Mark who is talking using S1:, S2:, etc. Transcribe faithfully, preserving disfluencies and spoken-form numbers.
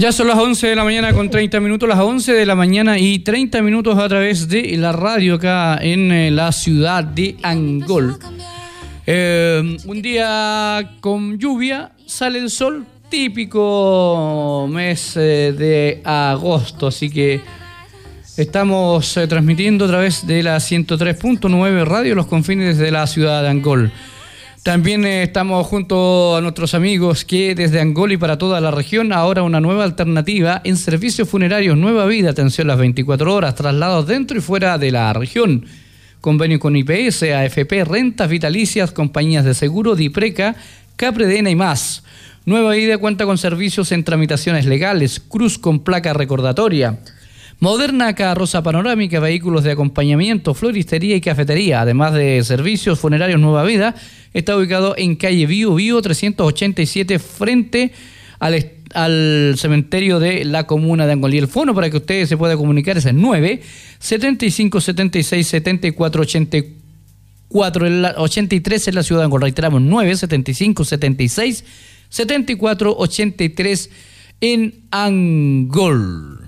S1: Ya son las once de la mañana con treinta minutos, las once de la mañana y treinta minutos a través de la radio acá en eh, la ciudad de Angol. Eh, un día con lluvia, sale el sol, típico mes eh, de agosto, así que estamos eh, transmitiendo a través de la ciento tres punto nueve radio Los Confines de la ciudad de Angol. También eh, estamos junto a nuestros amigos que desde Angol y para toda la región, ahora una nueva alternativa en servicios funerarios Nueva Vida, atención las veinticuatro horas, traslados dentro y fuera de la región. Convenio con I P S, A F P, rentas vitalicias, compañías de seguro, Dipreca, Capredena y más. Nueva Vida cuenta con servicios en tramitaciones legales, cruz con placa recordatoria, moderna carroza panorámica, vehículos de acompañamiento, floristería y cafetería. Además de servicios funerarios Nueva Vida, está ubicado en calle Bío Bío trescientos ochenta y siete frente al, al cementerio de la comuna de Angol. Y el fono para que usted se pueda comunicar es el nueve setenta y cinco setenta y seis setenta y cuatro ochenta y cuatro, ochenta y tres en la ciudad de Angol. Reiteramos, nueve setenta y cinco setenta y seis setenta y cuatro ochenta y tres en Angol.